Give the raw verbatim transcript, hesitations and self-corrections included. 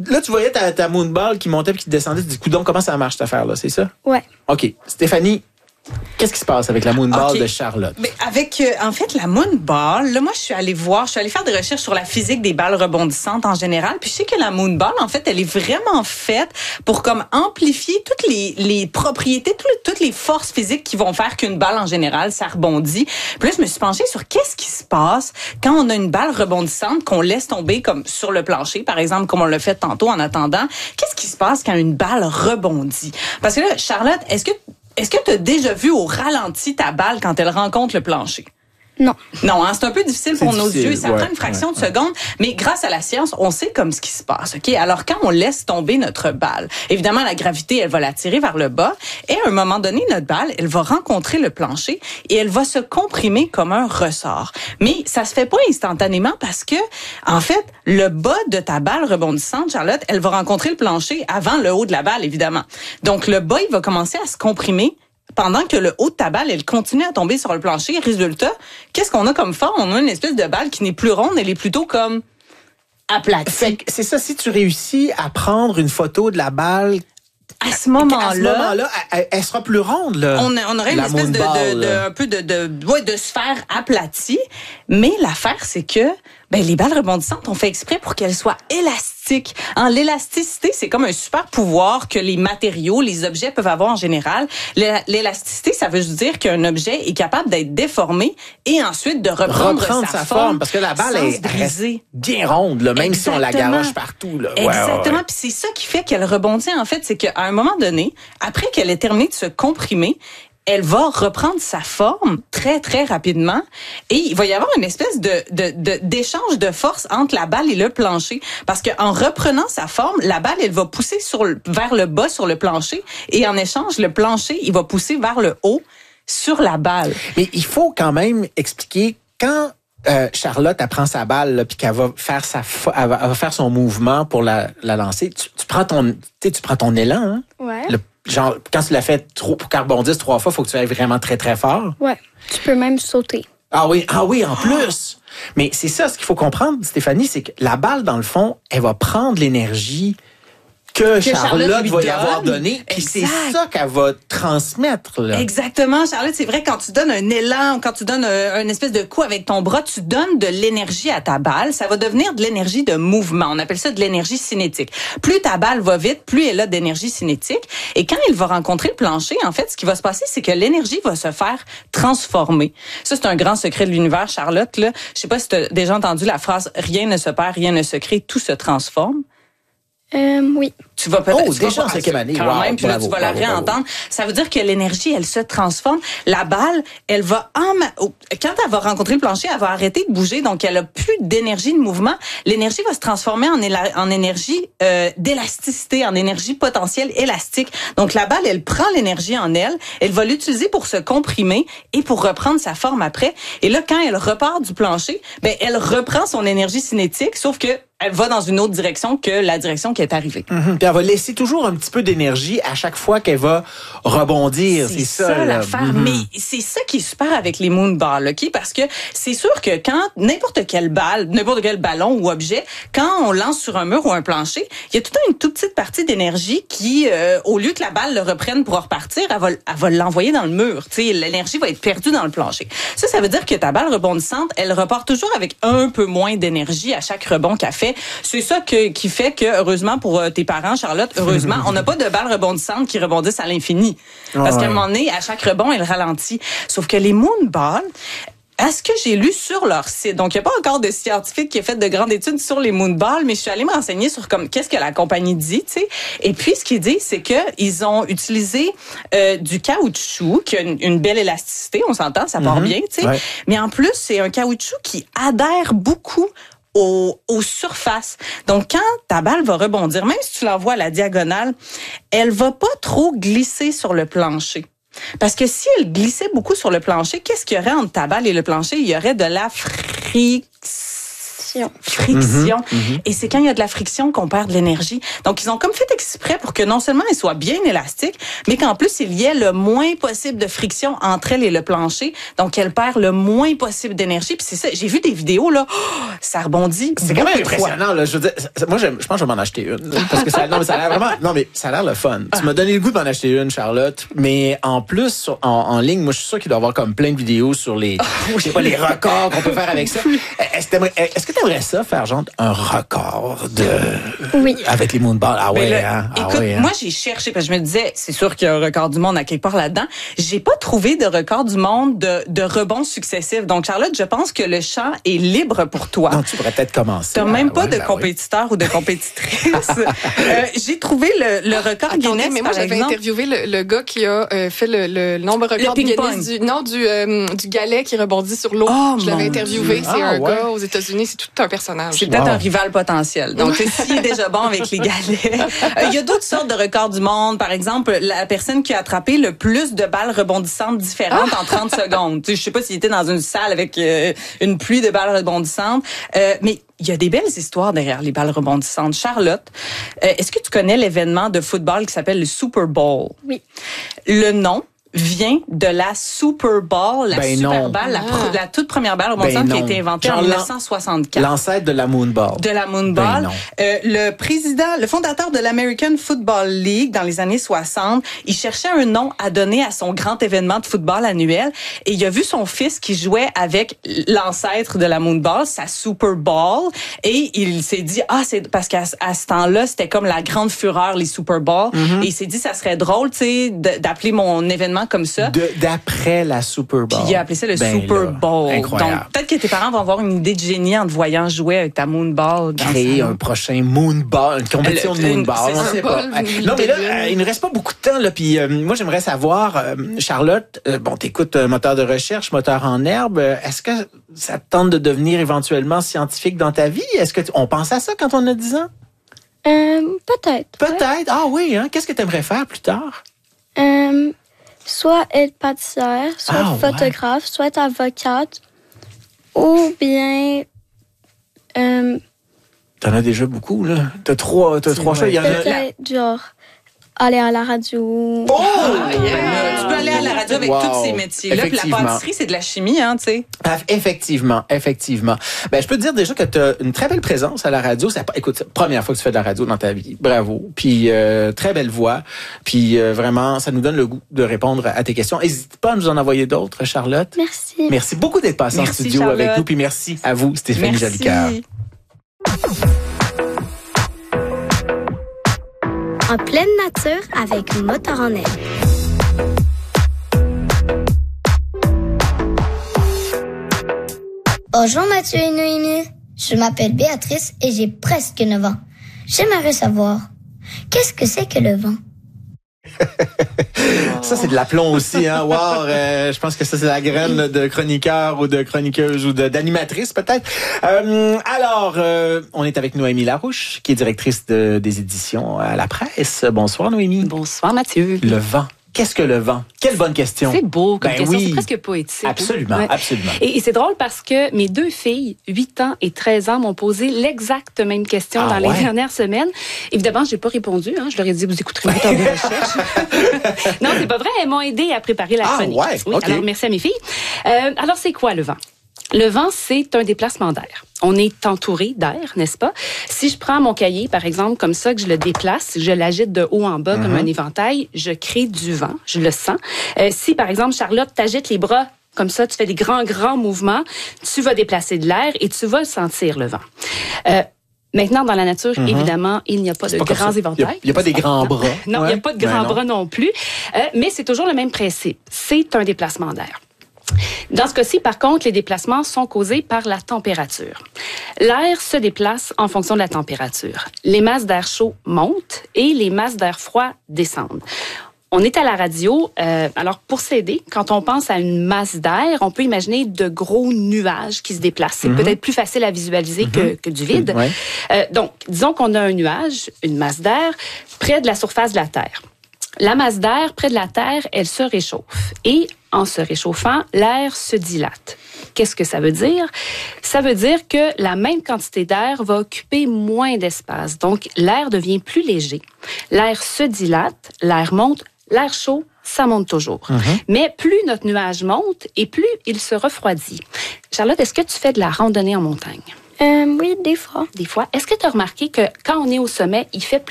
là, tu voyais ta, ta moonball qui montait puis qui descendait. Tu dis, coudonc, comment ça marche cette affaire-là, c'est ça? Ouais. OK. Stéphanie, qu'est-ce qui se passe avec la moonball okay. de Charlotte? Mais avec, euh, en fait, la moonball, là, moi, je suis allée voir, je suis allée faire des recherches sur la physique des balles rebondissantes en général. Puis je sais que la moonball, en fait, elle est vraiment faite pour comme amplifier toutes les, les propriétés, toutes, toutes les forces physiques qui vont faire qu'une balle, en général, ça rebondit. Puis là, je me suis penchée sur qu'est-ce qui se passe quand on a une balle rebondissante qu'on laisse tomber comme sur le plancher, par exemple, comme on l'a fait tantôt en attendant. Qu'est-ce qui se passe quand une balle rebondit? Parce que là, Charlotte, est-ce que Est-ce que tu as déjà vu au ralenti ta balle quand elle rencontre le plancher? Non. Non, hein, c'est un peu difficile pour nos difficile, yeux. Ça ouais, prend une fraction ouais, de seconde. Mais grâce à la science, on sait comme ce qui se passe. Ok. Alors, quand on laisse tomber notre balle, évidemment, la gravité, elle va la tirer vers le bas. Et à un moment donné, notre balle, elle va rencontrer le plancher et elle va se comprimer comme un ressort. Mais ça se fait pas instantanément parce que, en fait, le bas de ta balle rebondissante, Charlotte, elle va rencontrer le plancher avant le haut de la balle, évidemment. Donc, le bas, il va commencer à se comprimer pendant que le haut de ta balle, elle continue à tomber sur le plancher. Résultat, qu'est-ce qu'on a comme forme? On a une espèce de balle qui n'est plus ronde, elle est plutôt comme aplatie. C'est ça, si tu réussis à prendre une photo de la balle... À ce moment-là, à ce moment-là elle, elle sera plus ronde, là. On, on aurait une la espèce de, de, de, un peu de, de, ouais, de sphère aplatie. Mais l'affaire, c'est que ben, les balles rebondissantes, on fait exprès pour qu'elles soient élastiques. Hein, l'élasticité, c'est comme un super pouvoir que les matériaux, les objets peuvent avoir en général. L'élasticité, ça veut dire qu'un objet est capable d'être déformé et ensuite de reprendre, reprendre sa, sa forme, forme. Parce que la balle est brisée. bien ronde, là, même Exactement. si on la garoche partout. Là. Ouais, Exactement. ouais, ouais. Puis c'est ça qui fait qu'elle rebondit, en fait. C'est qu'à un moment donné, après qu'elle ait terminé de se comprimer, elle va reprendre sa forme très, très rapidement et il va y avoir une espèce de, de, de, d'échange de force entre la balle et le plancher. Parce qu'en reprenant sa forme, la balle, elle va pousser sur le, vers le bas sur le plancher et en échange, le plancher, il va pousser vers le haut sur la balle. Mais il faut quand même expliquer quand... Euh, Charlotte, elle prend sa balle là, puis qu'elle va faire sa, elle va, elle va faire son mouvement pour la, la lancer. Tu, tu prends ton, tu sais, tu prends ton élan. Hein? Ouais. Le, genre, quand tu l'as fait trop, pour qu'elle rebondisse trois fois, il faut que tu ailles vraiment très très fort. Ouais. Tu peux même sauter. Ah oui, ah oui, en plus. Mais c'est ça, ce qu'il faut comprendre, Stéphanie, c'est que la balle, dans le fond, elle va prendre l'énergie que, que Charlotte, Charlotte va y avoir donné, puis c'est ça qu'elle va transmettre. Là. Exactement, Charlotte, c'est vrai, quand tu donnes un élan, quand tu donnes un, un espèce de coup avec ton bras, tu donnes de l'énergie à ta balle, ça va devenir de l'énergie de mouvement. On appelle ça de l'énergie cinétique. Plus ta balle va vite, plus elle a d'énergie cinétique, et quand elle va rencontrer le plancher, en fait, ce qui va se passer, c'est que l'énergie va se faire transformer. Ça, c'est un grand secret de l'univers, Charlotte. Là. Je sais pas si tu as déjà entendu la phrase « rien ne se perd, rien ne se crée, tout se transforme ». Euh, oui. Tu vas peut-être, oh, tu vas déjà en pas, cinquième année. Quand wow, même, puis là, bravo, tu vas bravo, la réentendre. Bravo. Ça veut dire que l'énergie, elle se transforme. La balle, elle va en, quand elle va rencontrer le plancher, elle va arrêter de bouger, donc elle a plus d'énergie de mouvement. L'énergie va se transformer en, éla... en énergie euh, d'élasticité, en énergie potentielle élastique. Donc la balle, elle prend l'énergie en elle, elle va l'utiliser pour se comprimer et pour reprendre sa forme après. Et là, quand elle repart du plancher, ben elle reprend son énergie cinétique, sauf que elle va dans une autre direction que la direction qui est arrivée. Mm-hmm. Puis elle va laisser toujours un petit peu d'énergie à chaque fois qu'elle va rebondir. C'est, c'est ça, ça l'affaire. Mm-hmm. Mais c'est ça qui est super avec les moonballs, ok? Parce que c'est sûr que quand n'importe quelle balle, n'importe quel ballon ou objet, quand on lance sur un mur ou un plancher, il y a tout une toute petite partie d'énergie qui, euh, au lieu que la balle le reprenne pour repartir, elle va, elle va l'envoyer dans le mur. Tu sais, l'énergie va être perdue dans le plancher. Ça, ça veut dire que ta balle rebondissante, elle repart toujours avec un peu moins d'énergie à chaque rebond qu'elle fait. C'est ça que, qui fait que, heureusement pour tes parents, Charlotte, heureusement, on n'a pas de balles rebondissantes qui rebondissent à l'infini. Parce qu'à un moment donné, à chaque rebond, elle ralentit. Sauf que les moonballs, à ce que j'ai lu sur leur site, donc il n'y a pas encore de scientifique qui a fait de grandes études sur les moonballs, mais je suis allée me renseigner sur comme qu'est-ce que la compagnie dit, tu sais. Et puis ce qu'ils disent, c'est que ils ont utilisé euh, du caoutchouc qui a une, une belle élasticité, on s'entend, ça part mm-hmm. bien, tu sais. Ouais. Mais en plus, c'est un caoutchouc qui adhère beaucoup Aux, aux surfaces. Donc, quand ta balle va rebondir, même si tu l'envoies à la diagonale, elle va pas trop glisser sur le plancher. Parce que si elle glissait beaucoup sur le plancher, qu'est-ce qu'il y aurait entre ta balle et le plancher? Il y aurait de la friction. Friction. Friction. Mm-hmm. Et c'est quand il y a de la friction qu'on perd de l'énergie. Donc, ils ont comme fait exprès pour que non seulement elle soit bien élastique, mais qu'en plus, il y ait le moins possible de friction entre elle et le plancher. Donc, elle perd le moins possible d'énergie. Puis c'est ça, j'ai vu des vidéos, là, oh, ça rebondit. C'est quand même impressionnant, là. Je veux dire, moi, je, je pense que je vais m'en acheter une. Parce que ça, non, mais ça a l'air vraiment, non, mais ça a l'air le fun. Tu m'as donné le goût d'en acheter une, Charlotte. Mais en plus, sur, en, en ligne, moi, je suis sûr qu'il doit y avoir comme plein de vidéos sur les, oh, je sais pas, les records qu'on peut faire avec ça. Est-ce que t'aimerais, est-ce que t'aimerais ça, faire genre un record de, oui. avec les moonballs? Ah ouais, là, hein? Ah écoute, ouais, hein? moi, j'ai cherché, parce que je me disais, c'est sûr qu'il y a un record du monde à quelque part là-dedans. J'ai pas trouvé de record du monde de, de rebonds successifs. Donc, Charlotte, je pense que le champ est libre pour toi. Donc, tu pourrais peut-être commencer. T'as même ah, pas ouais, de ben compétiteur oui. ou de compétitrice. euh, j'ai trouvé le, le record Attendez, Guinness, mais moi, par j'avais exemple. interviewé le, le gars qui a euh, fait le, le nombre record Le Guinness du, non, du, euh, du galet qui rebondit sur l'eau. Oh, je l'avais interviewé. Dieu. C'est ah, un ouais. gars aux États-Unis. C'est tout un personnage. C'est peut-être wow. un rival potentiel. Donc, s'il est déjà bon avec les galets. Il euh, y a d'autres sortes de records du monde. Par exemple, la personne qui a attrapé le plus de balles rebondissantes différentes ah. en trente secondes. Tu sais, je sais pas s'il était dans une salle avec euh, une pluie de balles rebondissantes. Euh, mais il y a des belles histoires derrière les balles rebondissantes. Charlotte, euh, est-ce que tu connais l'événement de football qui s'appelle le Super Bowl? Oui. Le nom vient de la Super Bowl, la ben Super non. Bowl, la, Ah. la toute première balle rebondissante ben qui a été inventée Genre en dix-neuf cent soixante-quatre. L'ancêtre de la Moonball. De la Moonball. Ben non. euh, le président, le fondateur de l'American Football League dans les années soixante, il cherchait un nom à donner à son grand événement de football annuel et il a vu son fils qui jouait avec l'ancêtre de la Moonball, sa Super Bowl, et il s'est dit, ah, c'est parce qu'à à ce temps-là, c'était comme la grande fureur, les Super Bowls, mm-hmm. et il s'est dit, ça serait drôle, tu sais, d'appeler mon événement comme ça. De, d'après la Super Bowl. Puis il a appelé ça le ben Super là, Bowl. Incroyable. Donc, peut-être que tes parents vont avoir une idée de génie en te voyant jouer avec ta Moonball. Dans Créer le un prochain Moonball, une compétition Le- de une- Moonball, c'est on ça. sait pas. Ball, Euh, Non, mais là, devine. euh, il ne reste pas beaucoup de temps, là, puis euh, moi, j'aimerais savoir, euh, Charlotte, euh, bon, t'écoutes euh, moteur de recherche, moteur en herbe, euh, est-ce que ça te tente de devenir éventuellement scientifique dans ta vie? Est-ce que tu- on pense à ça quand on a dix ans? Euh, peut-être. Peut-être. Ah oui, hein? Qu'est-ce que tu aimerais faire plus tard? Euh, soit être pâtissière, soit Ah, photographe, soit être avocate, ou bien euh, T'en as déjà beaucoup, là. T'as trois, t'as trois choix. Il y en a... peut-être genre aller à la radio. Oh! Ah, yeah. Tu peux aller à la radio avec Wow. tous ces métiers-là. Puis la Effectivement. pâtisserie, c'est de la chimie, hein, tu sais. Ah, Effectivement, effectivement. Ben, je peux te dire déjà que tu as une très belle présence à la radio. Ça, écoute, c'est la première fois que tu fais de la radio dans ta vie. Bravo. Puis, euh, très belle voix. Puis, euh, vraiment, ça nous donne le goût de répondre à tes questions. N'hésite pas à nous en envoyer d'autres, Charlotte. Merci. Merci beaucoup d'être passée en Merci, studio Charlotte. avec nous. Puis, merci à vous, Stéphanie Jolicoeur. Merci. En pleine nature avec Moteur en herbe. Bonjour Mathieu et Noémie, je m'appelle Béatrice et j'ai presque neuf ans. J'aimerais savoir, qu'est-ce que c'est que le vent? Ça, c'est de l'aplomb aussi, hein. Wow, euh, je pense que ça, c'est la graine là, de chroniqueur ou de chroniqueuse ou de, d'animatrice, peut-être. Euh, alors, euh, on est avec Noémie Larouche, qui est directrice de, des éditions à la presse. Bonsoir, Noémie. Bonsoir Mathieu. Le vent. Qu'est-ce que le vent? Quelle bonne question. C'est beau comme Ben question, oui. c'est presque poétique. Absolument, Ouais. absolument. Et, et c'est drôle parce que mes deux filles, huit ans et treize ans, m'ont posé l'exacte même question Ah dans ouais? les dernières semaines. Évidemment, j'ai pas répondu. Hein. Je leur ai dit, vous écouterez mon temps de recherche. Non, c'est pas vrai. Elles m'ont aidé à préparer la Ah, chronique. ouais, Oui, OK. alors merci à mes filles. Euh, alors, c'est quoi le vent? Le vent, c'est un déplacement d'air. On est entouré d'air, n'est-ce pas? Si je prends mon cahier, par exemple, comme ça, que je le déplace, je l'agite de haut en bas Mm-hmm. comme un éventail, je crée du vent, je le sens. Euh, si, par exemple, Charlotte, t'agites les bras comme ça, tu fais des grands, grands mouvements, tu vas déplacer de l'air et tu vas sentir le vent. Euh, Maintenant, dans la nature, mm-hmm. évidemment, il n'y a pas C'est de pas comme grands ça. éventails. Il n'y a, a pas des grands bras. Non, il Ouais. n'y a pas de Ben grands non. bras non plus. Euh, mais c'est toujours le même principe. C'est un déplacement d'air. Dans ce cas-ci, par contre, les déplacements sont causés par la température. L'air se déplace en fonction de la température. Les masses d'air chaud montent et les masses d'air froid descendent. On est à la radio, euh, alors pour s'aider, quand on pense à une masse d'air, on peut imaginer de gros nuages qui se déplacent. C'est mm-hmm. peut-être plus facile à visualiser mm-hmm. que, que du vide. Ouais. Euh, donc, disons qu'on a un nuage, une masse d'air, près de la surface de la Terre. La masse d'air près de la Terre, elle se réchauffe. Et en se réchauffant, l'air se dilate. Qu'est-ce que ça veut dire? Ça veut dire que la même quantité d'air va occuper moins d'espace. Donc, l'air devient plus léger. L'air se dilate, l'air monte, l'air chaud, ça monte toujours. Mm-hmm. Mais plus notre nuage monte et plus il se refroidit. Charlotte, est-ce que tu fais de la randonnée en montagne? Euh, oui, des fois. Des fois. Est-ce que tu as remarqué que quand on est au sommet, il fait plus